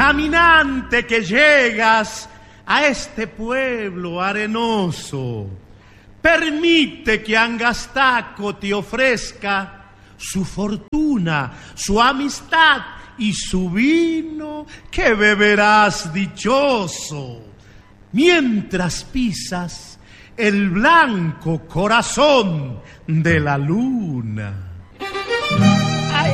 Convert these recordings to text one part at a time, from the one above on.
caminante que llegas a este pueblo arenoso, permite que Angastaco te ofrezca su fortuna, su amistad y su vino, que beberás dichoso, mientras pisas el blanco corazón de la luna. ¡Ay!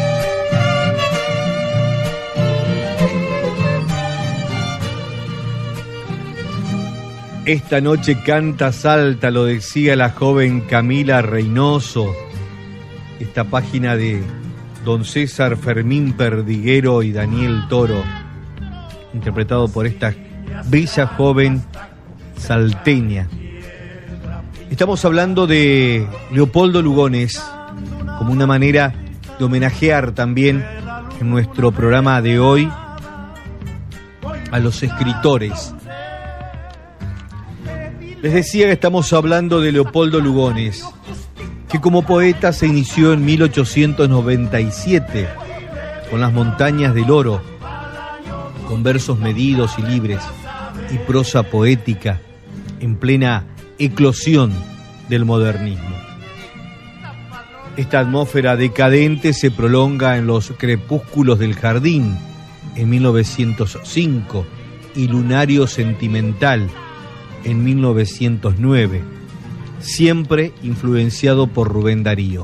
Esta noche canta, salta, lo decía la joven Camila Reynoso. Esta página de don César Fermín Perdiguero y Daniel Toro, interpretado por esta bella joven salteña. Estamos hablando de Leopoldo Lugones como una manera de homenajear también en nuestro programa de hoy a los escritores. Les decía que estamos hablando de Leopoldo Lugones, que como poeta se inició en 1897 con Las montañas del oro, con versos medidos y libres y prosa poética en plena eclosión del modernismo. Esta atmósfera decadente se prolonga en Los crepúsculos del jardín en 1905 y Lunario sentimental en 1909, siempre influenciado por Rubén Darío.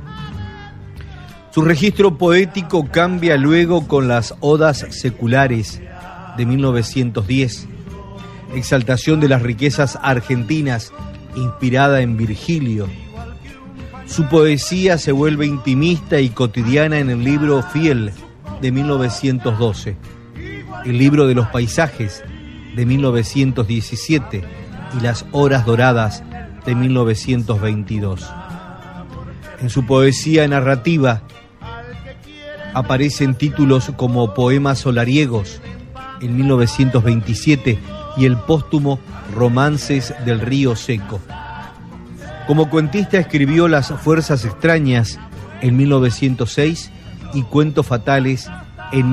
Su registro poético cambia luego con las Odas seculares de 1910, exaltación de las riquezas argentinas inspirada en Virgilio. Su poesía se vuelve intimista y cotidiana en el libro Fiel de 1912, el libro de los paisajes de 1917 y Las horas doradas de 1922. En su poesía narrativa aparecen títulos como Poemas solariegos en 1927 y el póstumo Romances del río seco. Como cuentista escribió Las fuerzas extrañas en 1906 y Cuentos fatales en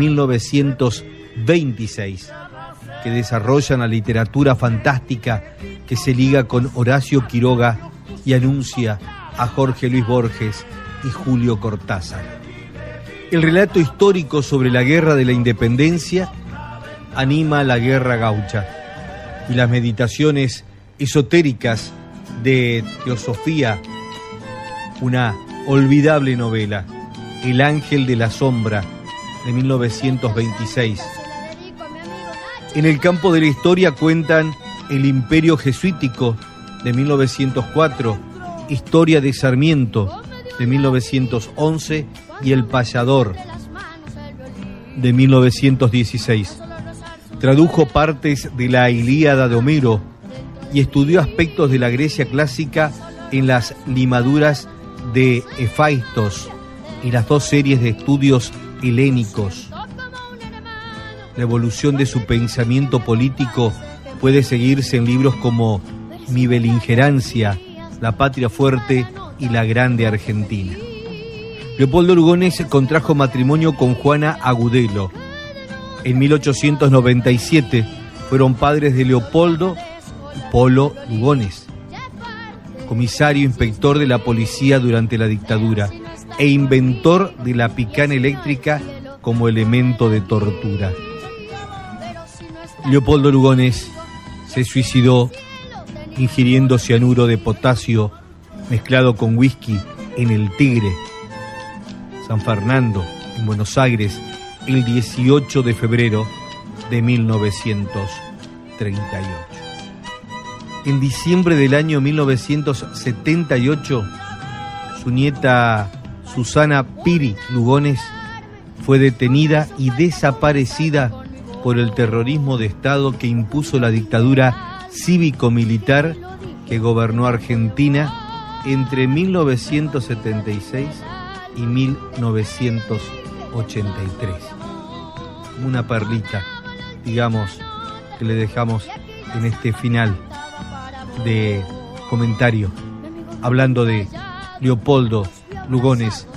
1926. Que desarrollan la literatura fantástica que se liga con Horacio Quiroga y anuncia a Jorge Luis Borges y Julio Cortázar. El relato histórico sobre la guerra de la independencia anima la guerra gaucha y las meditaciones esotéricas de Teosofía, una olvidable novela, El ángel de la sombra de 1926. En el campo de la historia cuentan El imperio jesuítico de 1904, Historia de Sarmiento de 1911 y El payador de 1916. Tradujo partes de la Ilíada de Homero y estudió aspectos de la Grecia clásica en las limaduras de Hefaistos y las dos series de estudios helénicos. La evolución de su pensamiento político puede seguirse en libros como Mi beligerancia, La patria fuerte y La grande Argentina. Leopoldo Lugones contrajo matrimonio con Juana Agudelo. En 1897 fueron padres de Leopoldo y Polo Lugones, comisario inspector de la policía durante la dictadura e inventor de la picana eléctrica como elemento de tortura. Leopoldo Lugones se suicidó ingiriendo cianuro de potasio mezclado con whisky en el Tigre, San Fernando, en Buenos Aires, el 18 de febrero de 1938. En diciembre del año 1978, su nieta Susana Piri Lugones fue detenida y desaparecida por el terrorismo de Estado que impuso la dictadura cívico-militar que gobernó Argentina entre 1976 y 1983. Una perlita, digamos, que le dejamos en este final de comentario, hablando de Leopoldo Lugones